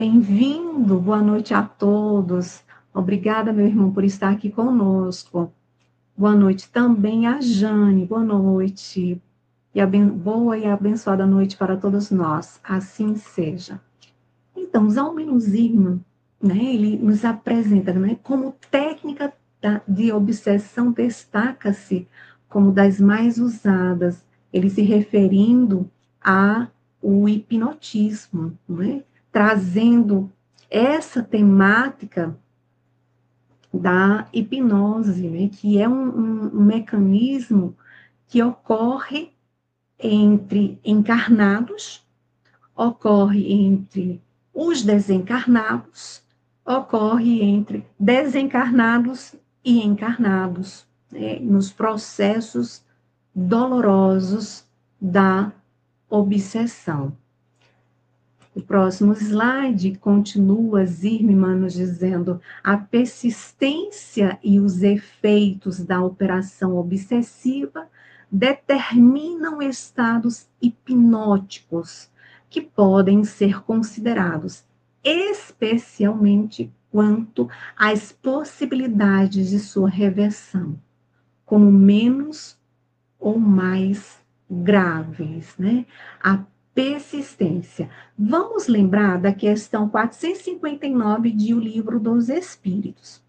Bem-vindo, boa noite a todos. Obrigada, meu irmão, por estar aqui conosco. Boa noite também a Jane, boa noite. Boa e abençoada noite para todos nós, assim seja. Então, Zalminusirman, né, ele nos apresenta, né, como técnica de obsessão, destaca-se como das mais usadas, ele se referindo ao hipnotismo, né, trazendo essa temática da hipnose, né, que é um mecanismo que ocorre entre encarnados, ocorre entre os desencarnados, ocorre entre desencarnados e encarnados, né, nos processos dolorosos da obsessão. O próximo slide continua Zimmermann nos dizendo: a persistência e os efeitos da operação obsessiva determinam estados hipnóticos que podem ser considerados especialmente quanto às possibilidades de sua reversão, como menos ou mais graves, né? A persistência. Vamos lembrar da questão 459 de O Livro dos Espíritos.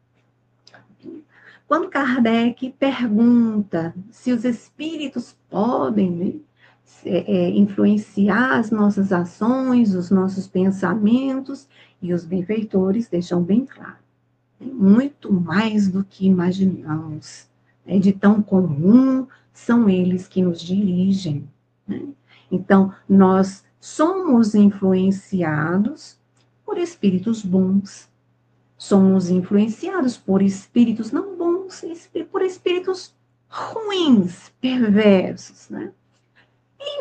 Quando Kardec pergunta se os espíritos podem, né, influenciar as nossas ações, os nossos pensamentos, e os benfeitores deixam bem claro, né, muito mais do que imaginamos, é de tão comum são eles que nos dirigem, né? Então, nós somos influenciados por espíritos bons, somos influenciados por espíritos não bons, por espíritos ruins, perversos, né? E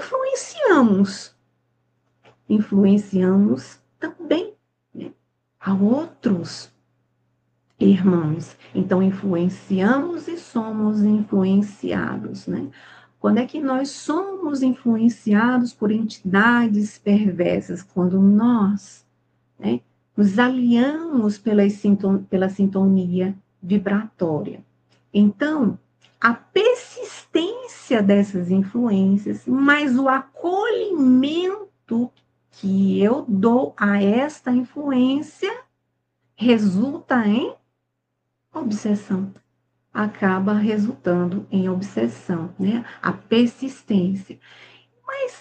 influenciamos também, né, a outros irmãos. Então, influenciamos e somos influenciados, né? Quando é que nós somos influenciados por entidades perversas? Quando nós, né, nos alinhamos pela sintonia vibratória. Então, a persistência dessas influências, mas o acolhimento que eu dou a esta influência resulta em obsessão. Acaba resultando em obsessão, né? A persistência. Mas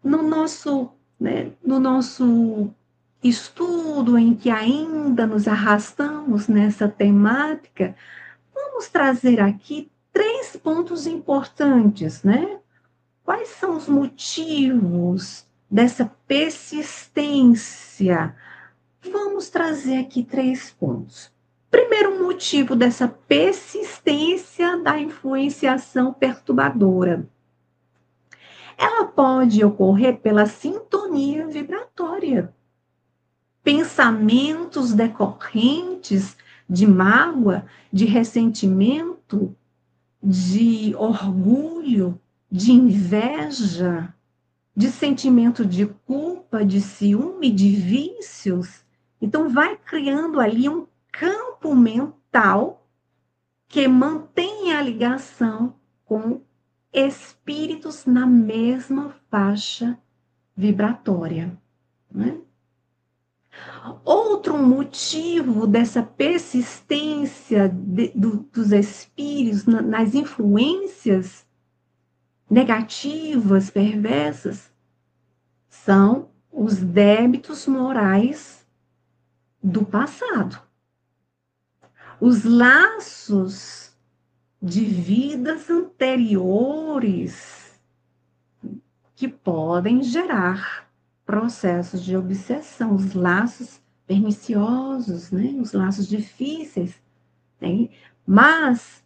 no nosso estudo em que ainda nos arrastamos nessa temática, vamos trazer aqui 3 pontos importantes, né? Quais são os motivos dessa persistência? Vamos trazer aqui 3 pontos. Primeiro motivo dessa persistência da influenciação perturbadora. Ela pode ocorrer pela sintonia vibratória. Pensamentos decorrentes de mágoa, de ressentimento, de orgulho, de inveja, de sentimento de culpa, de ciúme, de vícios. Então, vai criando ali um campo mental que mantém a ligação com espíritos na mesma faixa vibratória, né? Outro motivo dessa persistência dos espíritos nas influências negativas, perversas, são os débitos morais do passado. Os laços de vidas anteriores que podem gerar processos de obsessão, os laços perniciosos, né? Os laços difíceis, né? Mas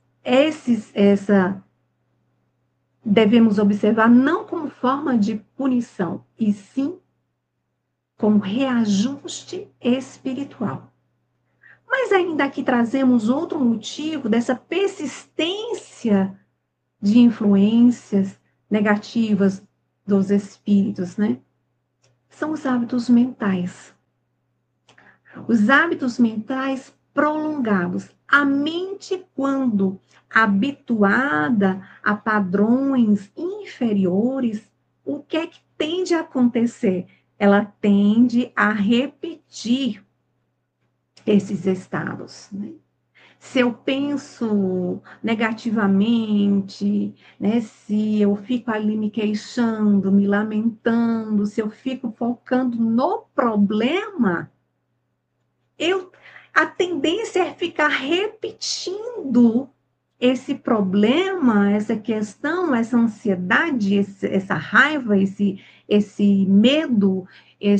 devemos observar não como forma de punição, e sim como reajuste espiritual. Mas ainda aqui trazemos outro motivo dessa persistência de influências negativas dos espíritos, né? São os hábitos mentais. Os hábitos mentais prolongados. A mente, quando habituada a padrões inferiores, o que é que tende a acontecer? Ela tende a repetir esses estados, né? Se eu penso negativamente, né, se eu fico ali me queixando, me lamentando, se eu fico focando no problema, a tendência é ficar repetindo esse problema, essa questão, essa ansiedade, essa raiva, esse medo,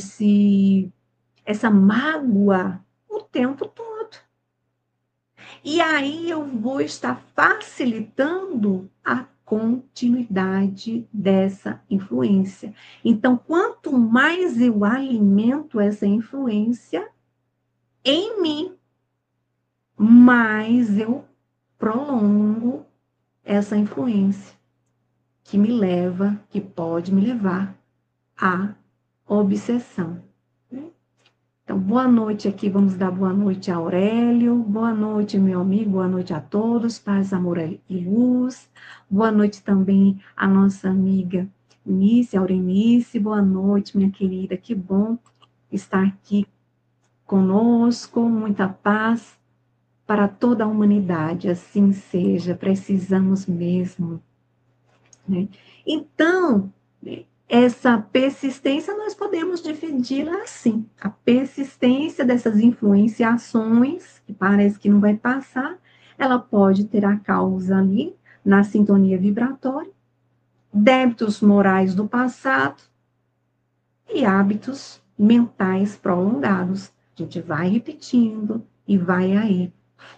essa mágoa o tempo todo. E aí eu vou estar facilitando a continuidade dessa influência. Então, quanto mais eu alimento essa influência em mim, mais eu prolongo essa influência que pode me levar à obsessão. Então, boa noite aqui, vamos dar boa noite a Aurélio, boa noite, meu amigo, boa noite a todos, paz, amor e luz, boa noite também a nossa amiga Aurenice, boa noite, minha querida, que bom estar aqui conosco, muita paz para toda a humanidade, assim seja, precisamos mesmo, né? Então, essa persistência nós podemos dividi-la assim, a persistência dessas influenciações, que parece que não vai passar, ela pode ter a causa ali na sintonia vibratória, débitos morais do passado e hábitos mentais prolongados. A gente vai repetindo e vai aí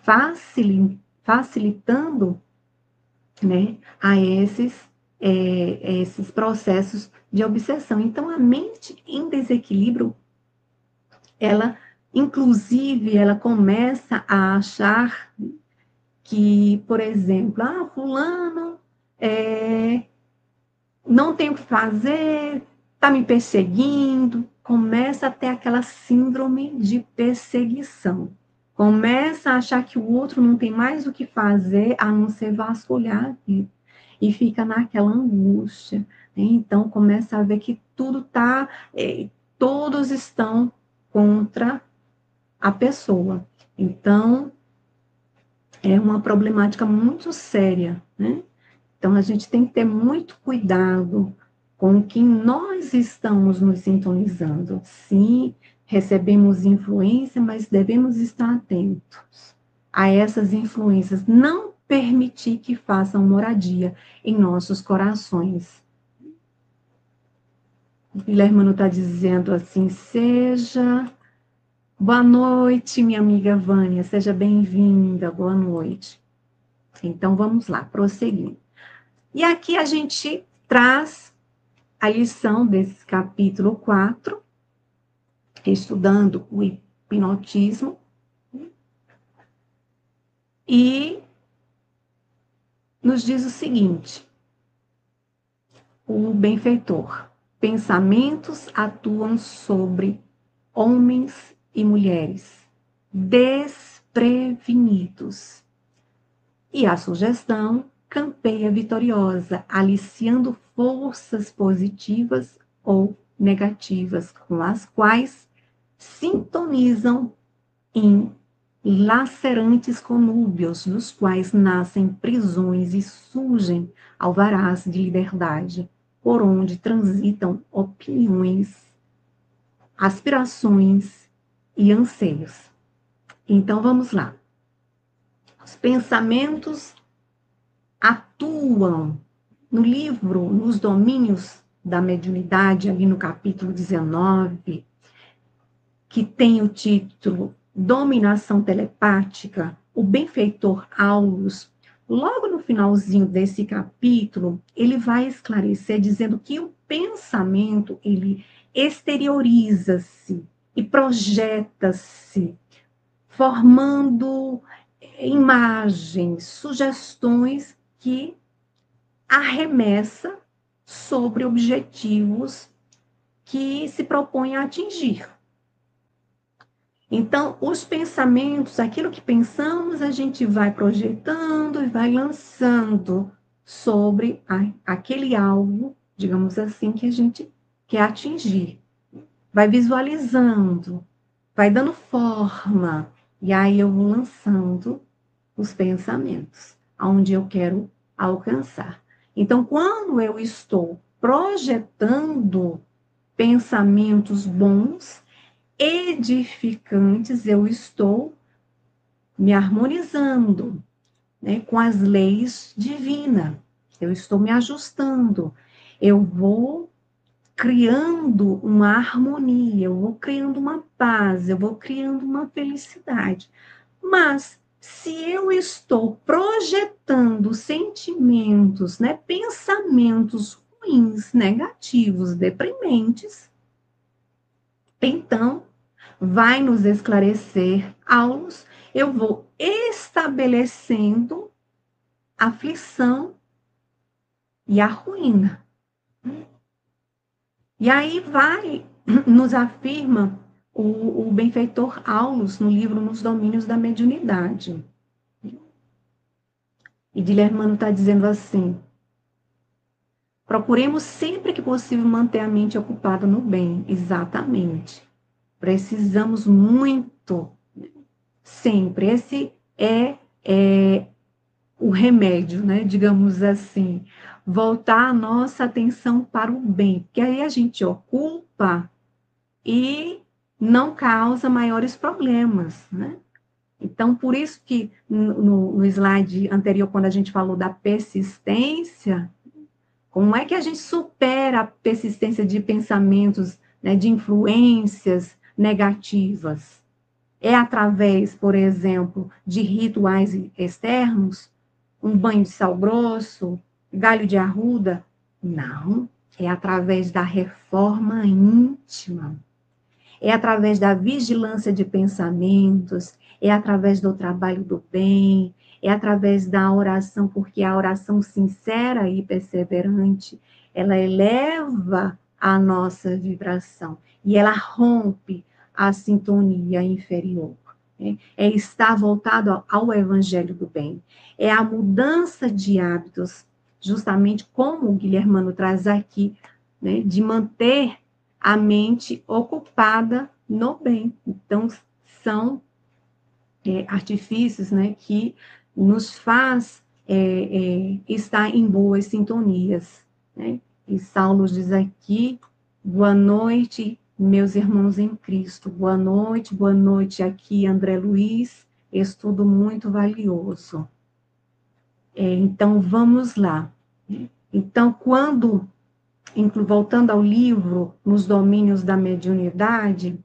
facilitando, né, a esses processos de obsessão. Então, a mente em desequilíbrio, ela, inclusive, ela começa a achar que, por exemplo, fulano não tem o que fazer, está me perseguindo, começa a ter aquela síndrome de perseguição. Começa a achar que o outro não tem mais o que fazer a não ser vasculhar e fica naquela angústia. Né? Então, começa a ver que todos estão contra a pessoa. Então, é uma problemática muito séria, né? Então, a gente tem que ter muito cuidado com o que nós estamos nos sintonizando. Sim, recebemos influência, mas devemos estar atentos a essas influências, não permitir que façam moradia em nossos corações. O Guilhermano está dizendo assim, seja... Boa noite, minha amiga Vânia, seja bem-vinda, boa noite. Então, vamos lá, prosseguindo. E aqui a gente traz a lição desse capítulo 4, estudando o hipnotismo, e nos diz o seguinte, o benfeitor, pensamentos atuam sobre homens e mulheres desprevenidos, e a sugestão campeia vitoriosa, aliciando forças positivas ou negativas, com as quais sintonizam em lacerantes conúbios, nos quais nascem prisões e surgem alvarás de liberdade, por onde transitam opiniões, aspirações e anseios. Então, vamos lá. Os pensamentos atuam no livro, nos domínios da mediunidade, ali no capítulo 19, que tem o título Dominação Telepática, o benfeitor Aulus, logo no finalzinho desse capítulo, ele vai esclarecer dizendo que o pensamento, ele exterioriza-se e projeta-se, formando imagens, sugestões que arremessa sobre objetivos que se propõe a atingir. Então, os pensamentos, aquilo que pensamos, a gente vai projetando e vai lançando sobre aquele algo, digamos assim, que a gente quer atingir. Vai visualizando, vai dando forma, e aí eu vou lançando os pensamentos, aonde eu quero alcançar. Então, quando eu estou projetando pensamentos bons, edificantes, eu estou me harmonizando, né, com as leis divinas. Eu estou me ajustando. Eu vou criando uma harmonia, eu vou criando uma paz, eu vou criando uma felicidade. Mas se eu estou projetando sentimentos, né, pensamentos ruins, negativos, deprimentes, então vai nos esclarecer aulas, eu vou estabelecendo aflição e a ruína. E aí vai, nos afirma o benfeitor Aulus no livro Nos Domínios da Mediunidade. E Guilhermano está dizendo assim: procuremos sempre que possível manter a mente ocupada no bem. Exatamente. Precisamos muito, sempre. Esse é o remédio, né? Digamos assim. Voltar a nossa atenção para o bem. Porque aí a gente ocupa e não causa maiores problemas, né? Então, por isso que no slide anterior, quando a gente falou da persistência, como é que a gente supera a persistência de pensamentos, né, de influências negativas? É através, por exemplo, de rituais externos, um banho de sal grosso, galho de arruda? Não, é através da reforma íntima. É através da vigilância de pensamentos, é através do trabalho do bem, é através da oração, porque a oração sincera e perseverante, ela eleva a nossa vibração e ela rompe a sintonia inferior. É estar voltado ao evangelho do bem. É a mudança de hábitos, justamente como o Guilhermano traz aqui, né, de manter a mente ocupada no bem. Então, são artifícios, né, que nos faz estar em boas sintonias, né? E Saulo diz aqui: boa noite, meus irmãos em Cristo. Boa noite aqui, André Luiz. Estudo muito valioso. Então, vamos lá. Então, voltando ao livro, Nos Domínios da Mediunidade,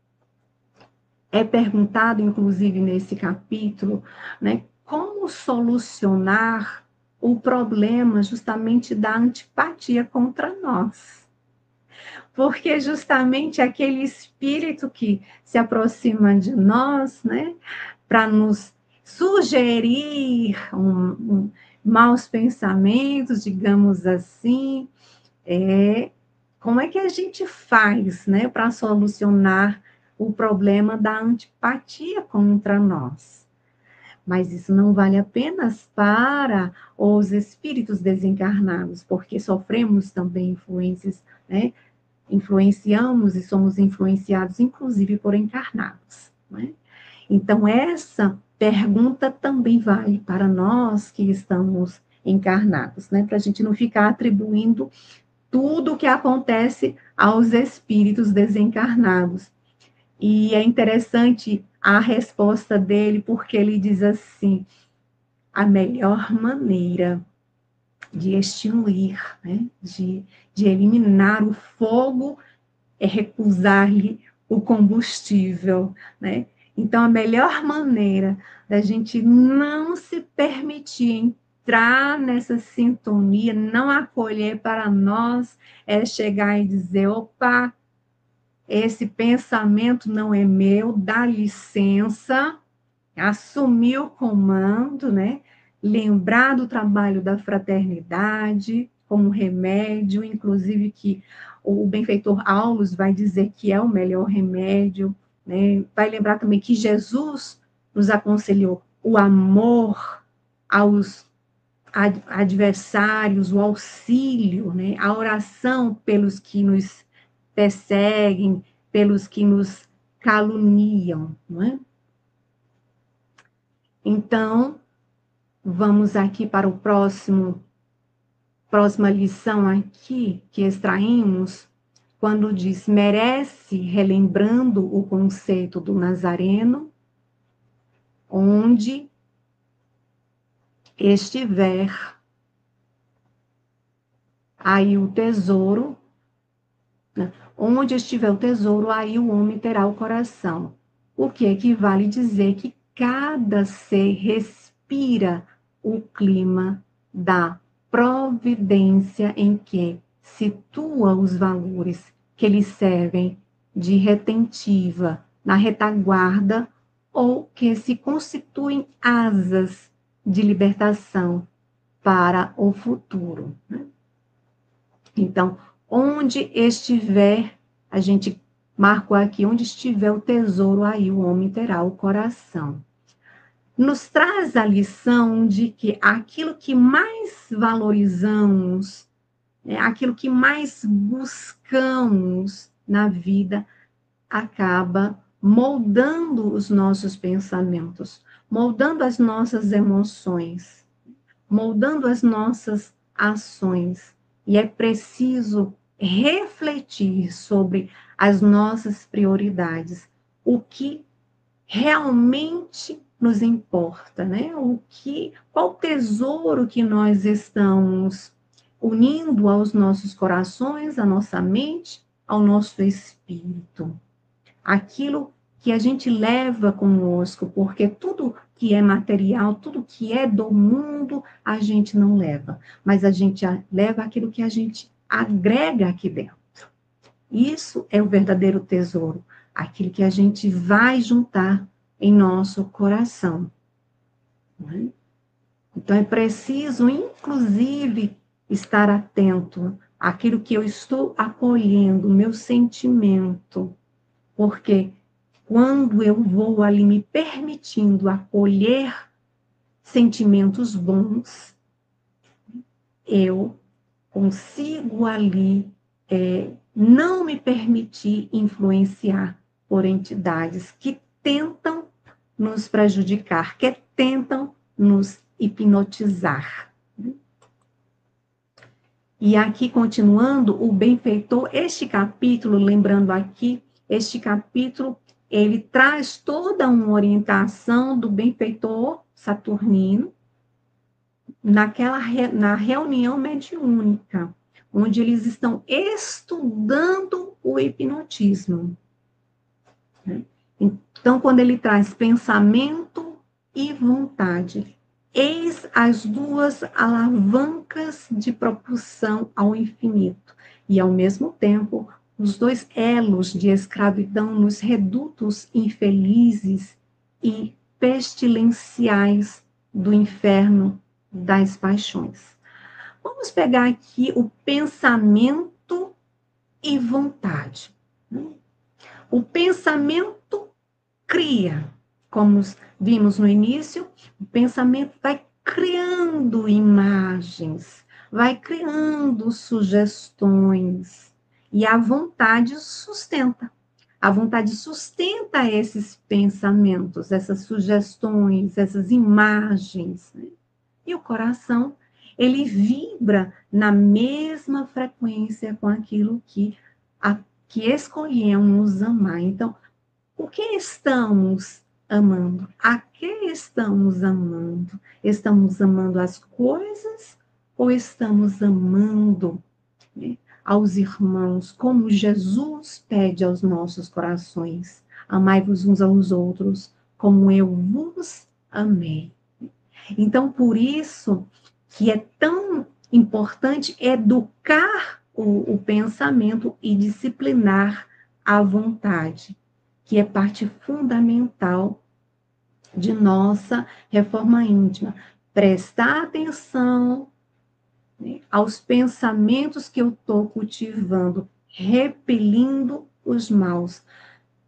é perguntado, inclusive nesse capítulo, né, como solucionar o problema justamente da antipatia contra nós. Porque justamente aquele espírito que se aproxima de nós, né, para nos sugerir maus pensamentos, digamos assim, como é que a gente faz, né, para solucionar o problema da antipatia contra nós? Mas isso não vale apenas para os espíritos desencarnados, porque sofremos também influências, né? Influenciamos e somos influenciados, inclusive, por encarnados, né? Então, essa pergunta também vale para nós que estamos encarnados, né? Para a gente não ficar atribuindo tudo o que acontece aos espíritos desencarnados. E é interessante a resposta dele, porque ele diz assim: a melhor maneira de extinguir, né, de eliminar o fogo é recusar-lhe o combustível, né? Então, a melhor maneira da gente não se permitir entrar nessa sintonia, não acolher para nós, é chegar e dizer: opa, esse pensamento não é meu, dá licença, assumir o comando, né? Lembrar do trabalho da fraternidade como remédio, inclusive que o benfeitor Aulus vai dizer que é o melhor remédio, né? Vai lembrar também que Jesus nos aconselhou o amor aos adversários, o auxílio, né? A oração pelos que nos perseguem, pelos que nos caluniam, não é? Então, vamos aqui para o próxima lição aqui que extraímos, quando diz merece, relembrando o conceito do Nazareno, onde estiver aí o tesouro, né? Onde estiver o tesouro, aí o homem terá o coração. O que equivale dizer que cada ser respira o clima da providência em que situa os valores que lhe servem de retentiva na retaguarda ou que se constituem asas de libertação para o futuro. Então, onde estiver, a gente marcou aqui, onde estiver o tesouro, aí o homem terá o coração. Nos traz a lição de que aquilo que mais valorizamos, aquilo que mais buscamos na vida, acaba moldando os nossos pensamentos, moldando as nossas emoções, moldando as nossas ações. E é preciso refletir sobre as nossas prioridades, o que realmente nos importa, né? Qual tesouro que nós estamos unindo aos nossos corações, à nossa mente, ao nosso espírito. Aquilo que a gente leva conosco, porque tudo que é material, tudo que é do mundo, a gente não leva, mas a gente leva aquilo que a gente agrega aqui dentro. Isso é o verdadeiro tesouro, aquilo que a gente vai juntar em nosso coração. Então é preciso, inclusive, estar atento àquilo que eu estou acolhendo, meu sentimento, porque quando eu vou ali me permitindo acolher sentimentos bons, eu consigo ali não me permitir influenciar por entidades que tentam nos prejudicar, que tentam nos hipnotizar. E aqui, continuando, o benfeitor, este capítulo, lembrando aqui, este capítulo, ele traz toda uma orientação do benfeitor saturnino na reunião mediúnica, onde eles estão estudando o hipnotismo. Então, quando ele traz pensamento e vontade, eis as duas alavancas de propulsão ao infinito, e ao mesmo tempo, os dois elos de escravidão nos redutos infelizes e pestilenciais do inferno das paixões. Vamos pegar aqui o pensamento e vontade. O pensamento cria, como vimos no início, o pensamento vai criando imagens, vai criando sugestões, e a vontade sustenta. A vontade sustenta esses pensamentos, essas sugestões, essas imagens. Né? E o coração, ele vibra na mesma frequência com aquilo que escolhemos amar. Então, o que estamos amando? A que estamos amando? Estamos amando as coisas ou estamos amando, né, aos irmãos, como Jesus pede aos nossos corações? Amai-vos uns aos outros, como eu vos amei. Então, por isso que é tão importante educar o pensamento e disciplinar a vontade, que é parte fundamental de nossa reforma íntima. Prestar atenção, né, aos pensamentos que eu estou cultivando, repelindo os maus.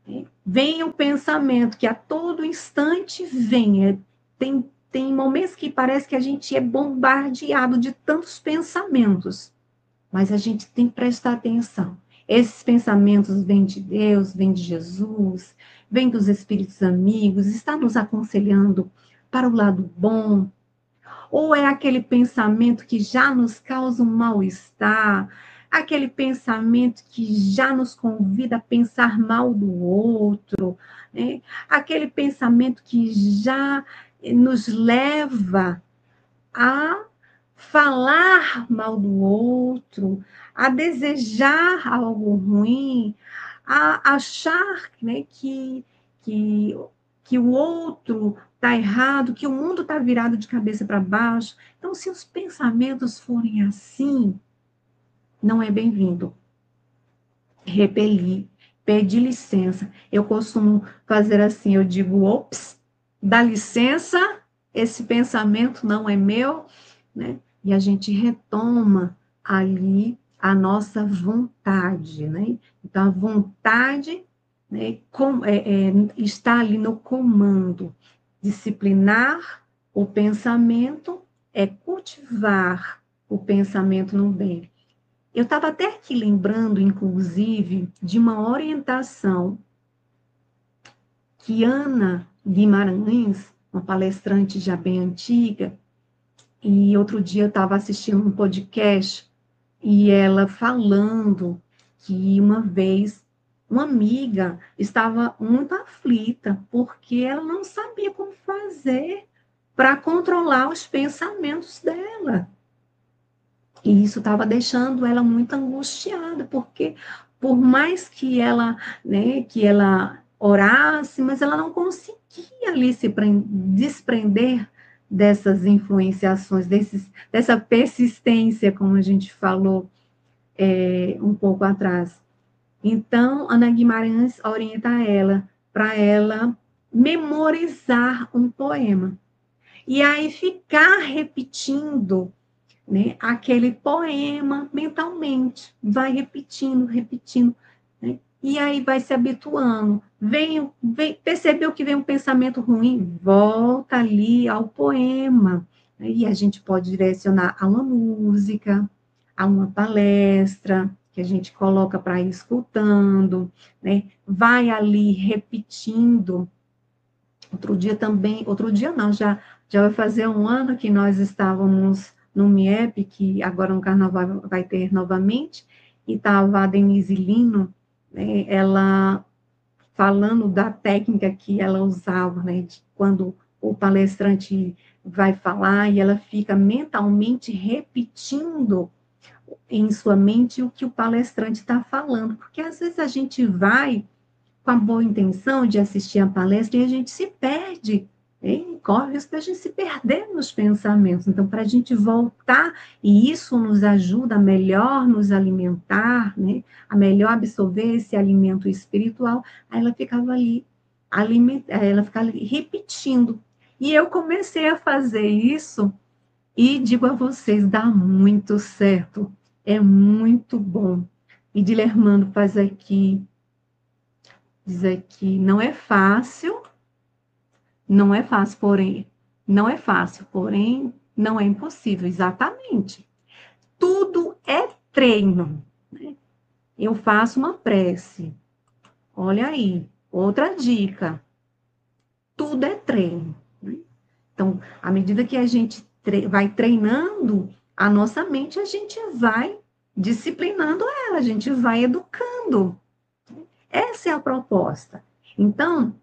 Vem o pensamento que a todo instante vem. Tem momentos que parece que a gente é bombardeado de tantos pensamentos, mas a gente tem que prestar atenção. Esses pensamentos vêm de Deus, vêm de Jesus, vêm dos espíritos amigos, está nos aconselhando para o lado bom, ou é aquele pensamento que já nos causa um mal-estar, aquele pensamento que já nos convida a pensar mal do outro, né? Aquele pensamento que já nos leva a falar mal do outro, a desejar algo ruim, a achar, né, que, que o outro está errado, que o mundo está virado de cabeça para baixo. Então, se os pensamentos forem assim, não é bem-vindo. Repelir, pedir licença. Eu costumo fazer assim, eu digo, ops, dá licença, esse pensamento não é meu, né? E a gente retoma ali a nossa vontade, né? Então, a vontade, né, está ali no comando. Disciplinar o pensamento é cultivar o pensamento no bem. Eu estava até aqui lembrando, inclusive, de uma orientação que Ana Guimarães, uma palestrante já bem antiga, e outro dia eu estava assistindo um podcast e ela falando que uma vez uma amiga estava muito aflita porque ela não sabia como fazer para controlar os pensamentos dela. E isso estava deixando ela muito angustiada, porque por mais que ela, né, que ela orasse, mas ela não conseguia ali se desprender dessas influenciações, dessa persistência, como a gente falou um pouco atrás. Então, Ana Guimarães orienta ela para ela memorizar um poema. E aí ficar repetindo, né, aquele poema mentalmente, vai repetindo, repetindo, né, e aí vai se habituando. Percebeu que vem um pensamento ruim, volta ali ao poema, né, e a gente pode direcionar a uma música, a uma palestra, que a gente coloca para ir escutando, né, vai ali repetindo. Outro dia não, já vai fazer um ano que nós estávamos no MIEP, que agora no Carnaval vai ter novamente, e estava a Denise Lino, né, ela falando da técnica que ela usava, né, de quando o palestrante vai falar e ela fica mentalmente repetindo em sua mente o que o palestrante está falando, porque às vezes a gente vai com a boa intenção de assistir a palestra e a gente se perde, hein? Corre o risco da gente se perder nos pensamentos. Então, para a gente voltar, e isso nos ajuda a melhor nos alimentar, né? A melhor absorver esse alimento espiritual, aí ela ficava ali, ela ficava ali repetindo. E eu comecei a fazer isso e digo a vocês, dá muito certo, é muito bom. E Dilermando faz aqui, diz aqui, não é fácil, porém, não é fácil, porém, não é impossível, exatamente. Tudo é treino, né? Eu faço uma prece, olha aí, outra dica, tudo é treino, né? Então, à medida que a gente vai treinando a nossa mente, a gente vai disciplinando ela, a gente vai educando. Essa é a proposta. Então,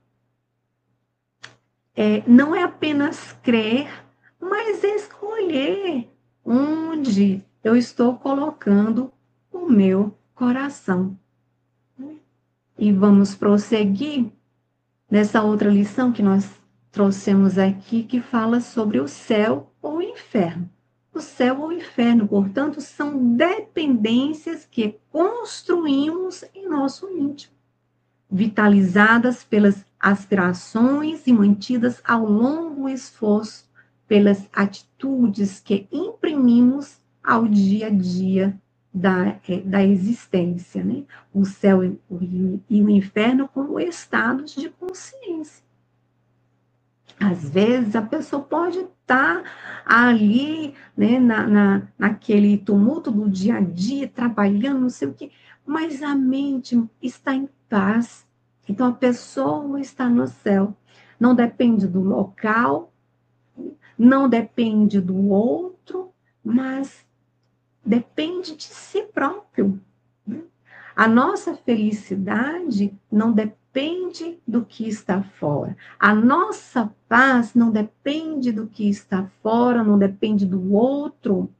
não é apenas crer, mas escolher onde eu estou colocando o meu coração. E vamos prosseguir nessa outra lição que nós trouxemos aqui, que fala sobre o céu ou o inferno. O céu ou o inferno, portanto, são dependências que construímos em nosso íntimo, vitalizadas pelas aspirações e mantidas ao longo esforço pelas atitudes que imprimimos ao dia a dia da existência, né? O céu e o inferno como estados de consciência. Às vezes a pessoa pode estar ali, né, naquele tumulto do dia a dia, trabalhando, não sei o quê, mas a mente está em paz. Então a pessoa está no céu. Não depende do local, não depende do outro, mas depende de si próprio. A nossa felicidade não depende do que está fora. A nossa paz não depende do que está fora, não depende do outro,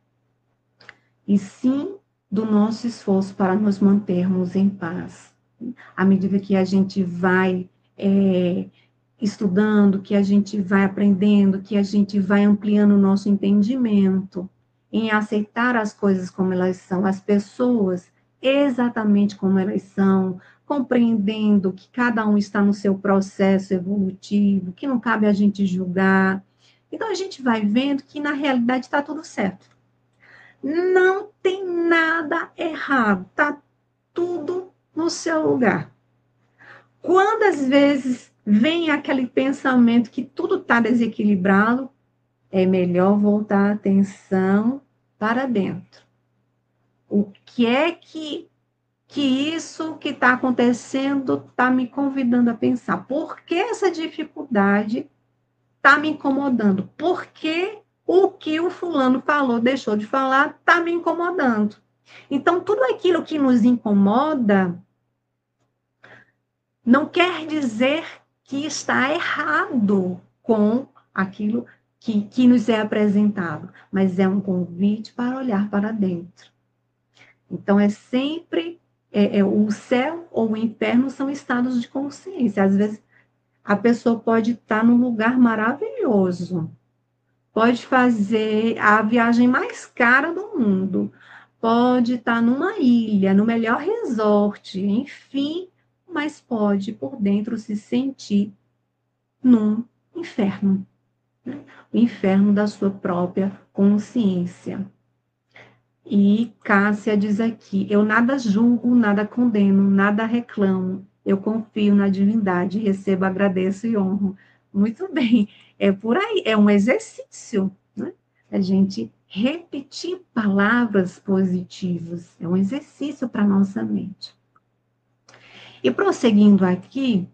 e sim do nosso esforço para nos mantermos em paz. À medida que a gente vai estudando, que a gente vai aprendendo, que a gente vai ampliando o nosso entendimento, em aceitar as coisas como elas são, as pessoas exatamente como elas são, compreendendo que cada um está no seu processo evolutivo, que não cabe a gente julgar. Então a gente vai vendo que na realidade está tudo certo. Não tem nada errado, está tudo no seu lugar. Quando às vezes vem aquele pensamento que tudo está desequilibrado, é melhor voltar a atenção para dentro. O que é que isso que está acontecendo está me convidando a pensar? Por que essa dificuldade está me incomodando? Por que o que o fulano falou, deixou de falar, está me incomodando? Então, tudo aquilo que nos incomoda não quer dizer que está errado com aquilo que nos é apresentado, mas é um convite para olhar para dentro. Então, é sempre o céu ou o inferno são estados de consciência. Às vezes, a pessoa pode estar num lugar maravilhoso, pode fazer a viagem mais cara do mundo, pode estar numa ilha, no melhor resort, enfim, mas pode por dentro se sentir num inferno, né? O inferno da sua própria consciência. E Cássia diz aqui: eu nada julgo, nada condeno, nada reclamo, eu confio na divindade, recebo, agradeço e honro. Muito bem, é por aí, é um exercício, né? A gente repetir palavras positivas, é um exercício para a nossa mente. E prosseguindo aqui,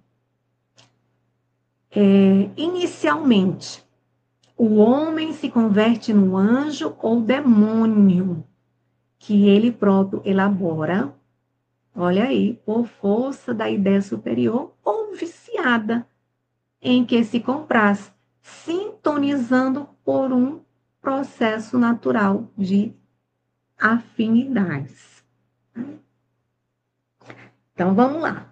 inicialmente, o homem se converte no anjo ou demônio que ele próprio elabora, olha aí, por força da ideia superior ou viciada em que se compraz, sintonizando por um processo natural de afinidades. Então vamos lá.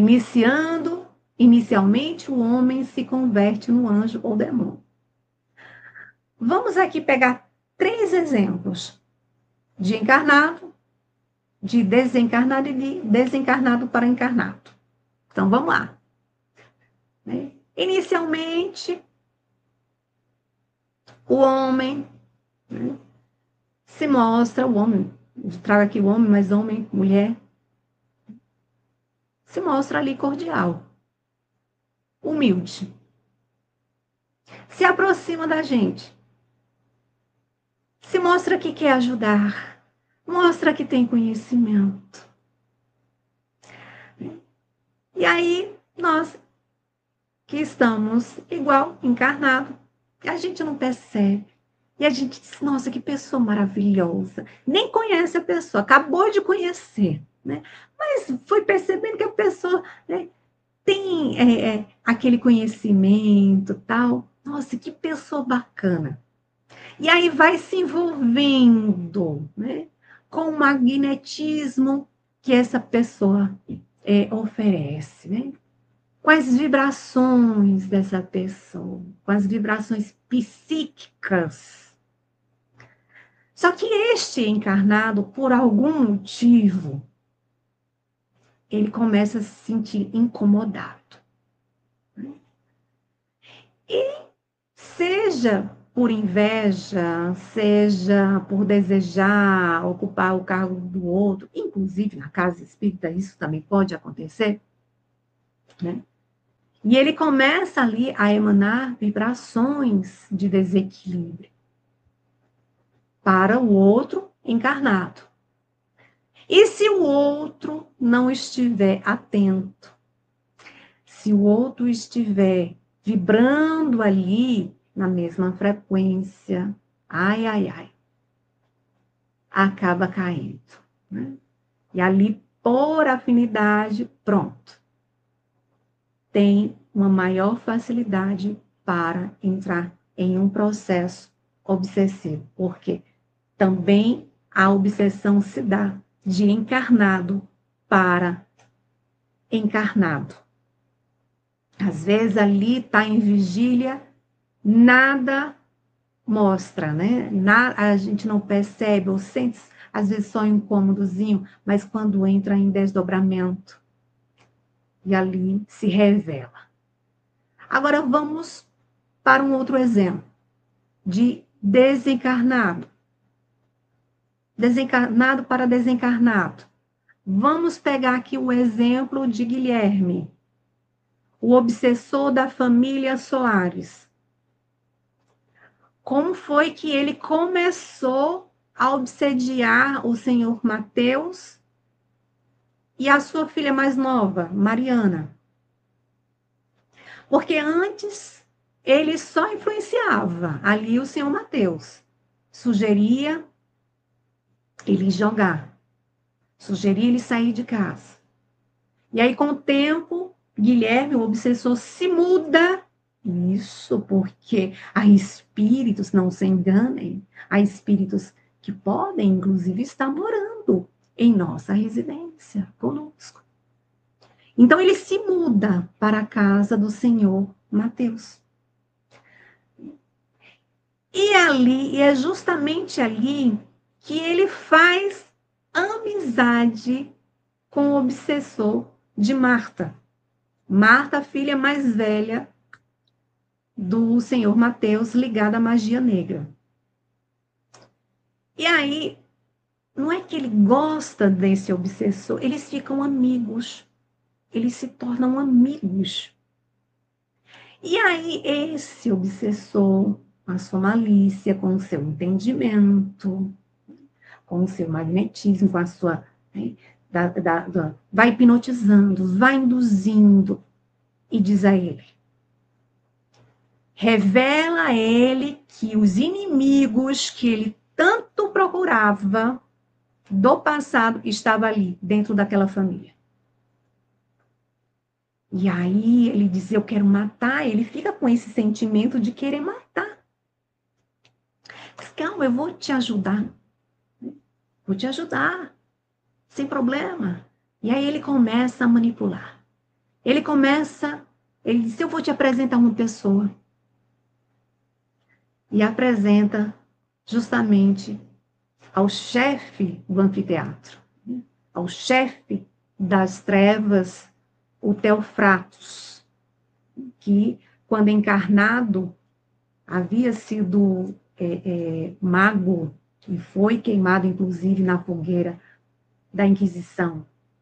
Inicialmente o homem se converte no anjo ou demônio. Vamos aqui pegar 3 exemplos de encarnado, de desencarnado e de desencarnado para encarnado. Então, vamos lá. Inicialmente, o homem, né, se mostra, o homem, trago aqui o homem, mas homem, mulher, se mostra ali cordial, humilde, se aproxima da gente, se mostra que quer ajudar, mostra que tem conhecimento. E aí, nós que estamos igual, encarnado, a gente não percebe. E a gente diz, nossa, que pessoa maravilhosa. Nem conhece a pessoa, acabou de conhecer, né? Mas foi percebendo que a pessoa, né, tem aquele conhecimento, tal. Nossa, que pessoa bacana. E aí vai se envolvendo, né, com o magnetismo que essa pessoa oferece, né? Com as vibrações dessa pessoa, com as vibrações psíquicas. Só que este encarnado, por algum motivo, ele começa a se sentir incomodado. E seja por inveja, seja por desejar ocupar o cargo do outro, inclusive na casa espírita isso também pode acontecer, né? E ele começa ali a emanar vibrações de desequilíbrio para o outro encarnado. E se o outro não estiver atento, se o outro estiver vibrando ali na mesma frequência, ai, ai, ai, acaba caindo, né? E ali, por afinidade, pronto, tem uma maior facilidade para entrar em um processo obsessivo, porque também a obsessão se dá de encarnado para encarnado. Às vezes ali está em vigília, nada mostra, né? A gente não percebe ou sente, às vezes, só um incômodozinho, mas quando entra em desdobramento, e ali se revela. Agora vamos para um outro exemplo de desencarnado. Desencarnado para desencarnado. Vamos pegar aqui o exemplo de Guilherme, o obsessor da família Soares. Como foi que ele começou a obsediar o senhor Mateus e a sua filha mais nova, Mariana? Porque antes ele só influenciava ali o senhor Mateus. Sugeria ele jogar, sugeria ele sair de casa. E aí, com o tempo, Guilherme, o obsessor, se muda. Isso porque há espíritos, não se enganem, há espíritos que podem, inclusive, estar morando em nossa residência conosco. Então, ele se muda para a casa do senhor Mateus. E é justamente ali que ele faz amizade com o obsessor de Marta. Marta, filha mais velha do senhor Mateus, ligada à magia negra. E aí, não é que ele gosta desse obsessor, eles ficam amigos. Eles se tornam amigos. E aí, esse obsessor, com a sua malícia, com o seu entendimento, com o seu magnetismo, com a sua... Né, vai hipnotizando, vai induzindo, e diz a ele, revela a ele que os inimigos que ele tanto procurava do passado estavam ali, dentro daquela família. E aí ele diz, eu quero matar, ele fica com esse sentimento de querer matar. Diz, calma, eu vou te ajudar. Vou te ajudar, sem problema. E aí ele começa a manipular. Ele diz, eu vou te apresentar uma pessoa. E apresenta justamente ao chefe do anfiteatro, ao chefe das trevas, o Teofratos, que, quando encarnado, havia sido mago e foi queimado, inclusive, na fogueira da Inquisição.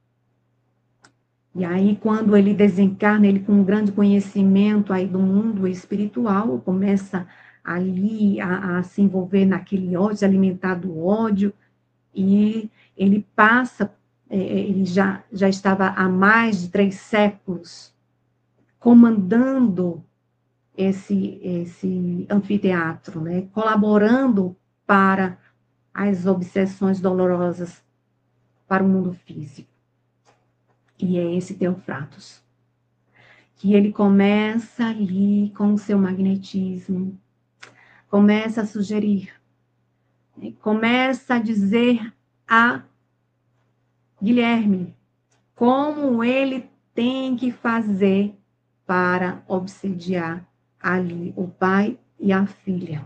E aí, quando ele desencarna, ele com um grande conhecimento aí do mundo espiritual, começa ali a se envolver naquele ódio, se alimentar do ódio, e ele passa, ele já estava há mais de 3 séculos comandando esse anfiteatro, né, colaborando para as obsessões dolorosas para o mundo físico. E é esse Teofratos, que ele começa ali com o seu magnetismo, começa a sugerir, começa a dizer a Guilherme como ele tem que fazer para obsediar ali o pai e a filha.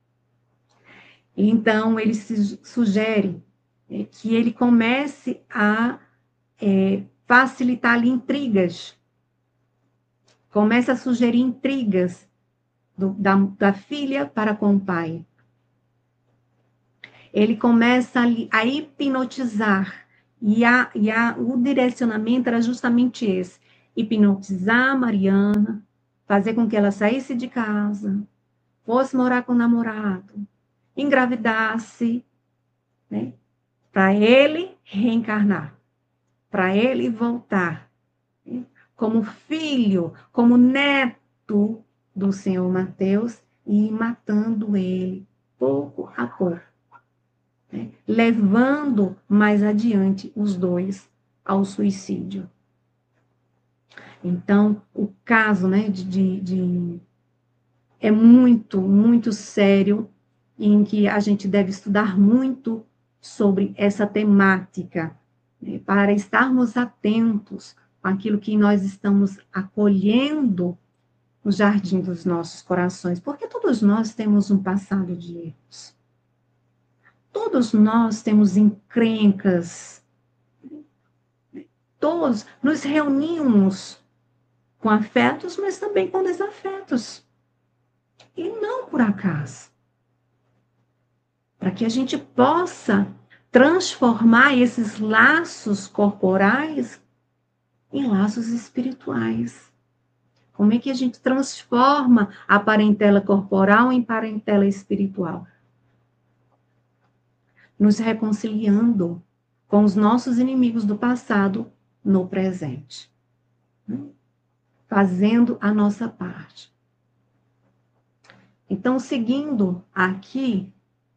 Então, ele se sugere que ele comece a facilitar ali intrigas, começa a sugerir intrigas da filha para com o pai. Ele começa a hipnotizar, o direcionamento era justamente esse, hipnotizar a Mariana, fazer com que ela saísse de casa, fosse morar com o namorado, engravidasse, né, para ele reencarnar, para ele voltar, né, como filho, como neto do Senhor Mateus, e ir matando ele, pouco a pouco, né, levando mais adiante os dois ao suicídio. Então, o caso, né, é muito, muito sério, em que a gente deve estudar muito sobre essa temática, né, para estarmos atentos com aquilo que nós estamos acolhendo no jardim dos nossos corações, porque todos nós temos um passado de erros. Todos nós temos encrencas. Todos nos reunimos com afetos, mas também com desafetos. E não por acaso. Para que a gente possa transformar esses laços corporais em laços espirituais. Como é que a gente transforma a parentela corporal em parentela espiritual? Nos reconciliando com os nossos inimigos do passado no presente. Fazendo a nossa parte. Então, seguindo aqui,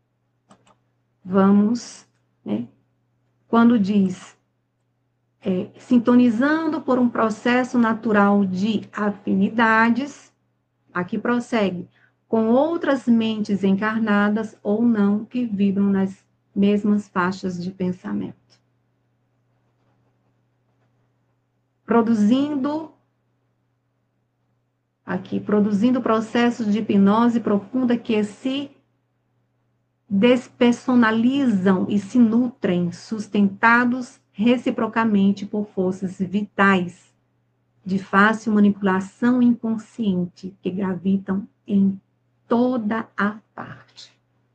vamos, né, quando diz, sintonizando por um processo natural de afinidades, aqui prossegue, com outras mentes encarnadas ou não que vibram nas mesmas faixas de pensamento. Produzindo processos de hipnose profunda que se despersonalizam e se nutrem, sustentados reciprocamente por forças vitais de fácil manipulação inconsciente que gravitam em toda a parte.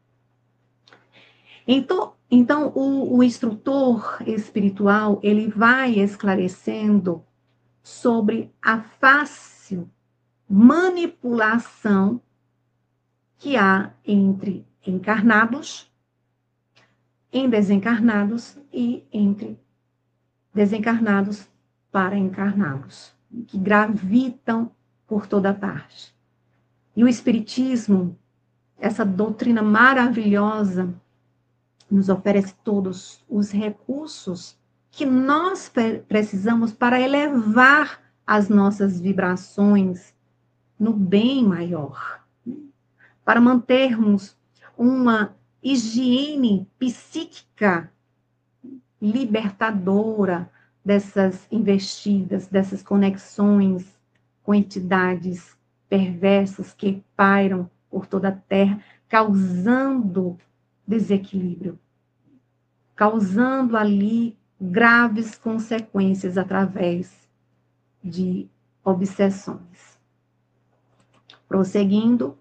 Então o instrutor espiritual, ele vai esclarecendo sobre a fácil manipulação que há entre encarnados, em desencarnados e entre desencarnados para encarnados, que gravitam por toda parte. E o Espiritismo, essa doutrina maravilhosa, nos oferece todos os recursos que nós precisamos para elevar as nossas vibrações no bem maior, para mantermos uma higiene psíquica libertadora dessas investidas, dessas conexões com entidades perversas que pairam por toda a Terra, causando desequilíbrio, causando ali graves consequências através de obsessões. Prosseguindo,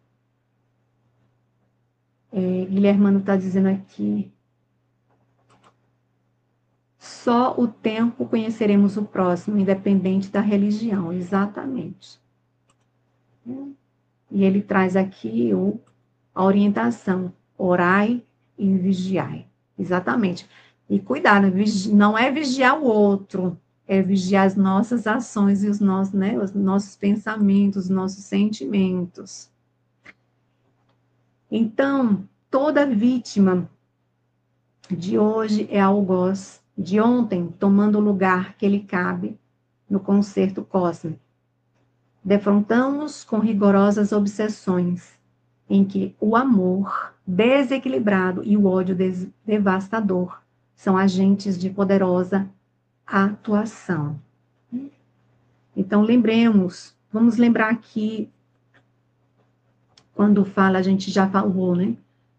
Guilhermano está dizendo aqui, só o tempo conheceremos o próximo, independente da religião, exatamente. E ele traz aqui a orientação, orai e vigiai, exatamente. E cuidado, não é vigiar o outro, é vigiar as nossas ações e os nossos pensamentos, os nossos sentimentos. Então, toda vítima de hoje é algoz de ontem, tomando o lugar que lhe cabe no concerto cósmico. Defrontamos com rigorosas obsessões, em que o amor desequilibrado e o ódio devastador são agentes de poderosa atuação. Então, vamos lembrar aqui, quando fala, a gente já falou, né,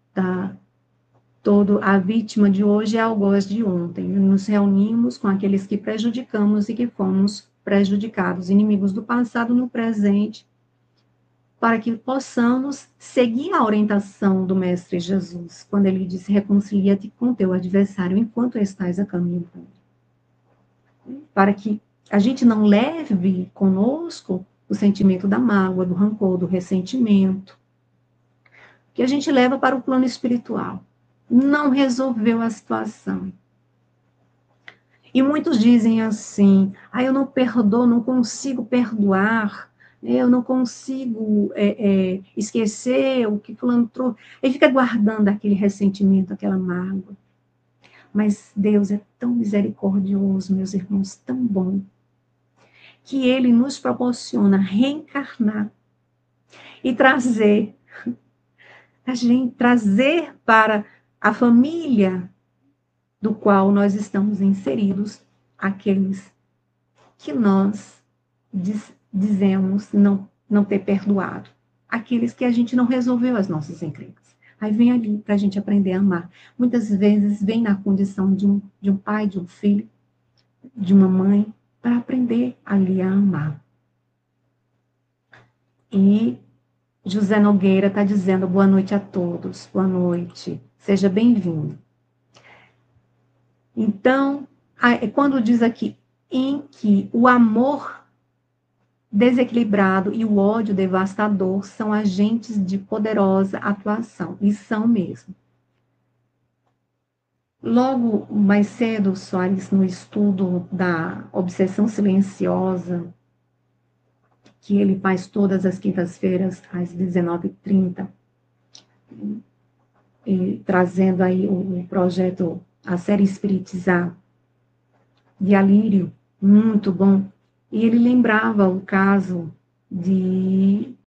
a vítima de hoje é algoz de ontem. Nos reunimos com aqueles que prejudicamos e que fomos prejudicados, inimigos do passado no presente, para que possamos seguir a orientação do Mestre Jesus, quando ele disse: reconcilia-te com teu adversário enquanto estás a caminho. Para que a gente não leve conosco o sentimento da mágoa, do rancor, do ressentimento, que a gente leva para o plano espiritual. Não resolveu a situação. E muitos dizem assim: eu não perdoo, não consigo perdoar, eu não consigo esquecer o que fulano trouxe. Ele fica guardando aquele ressentimento, aquela mágoa. Mas Deus é tão misericordioso, meus irmãos, tão bom, que Ele nos proporciona reencarnar e trazer para a família do qual nós estamos inseridos, aqueles que nós dizemos não ter perdoado, aqueles que a gente não resolveu as nossas encrencas. Aí vem ali para a gente aprender a amar. Muitas vezes vem na condição de um pai, de um filho, de uma mãe, para aprender ali a amar. E José Nogueira está dizendo: boa noite a todos, boa noite, seja bem-vindo. Então, quando diz aqui, em que o amor desequilibrado e o ódio devastador são agentes de poderosa atuação, e são mesmo. Logo mais cedo, Soares, no estudo da obsessão silenciosa, que ele faz todas as quintas-feiras, às 19h30, trazendo aí o projeto, a série Espiritizar, de Alírio, muito bom. E ele lembrava o caso de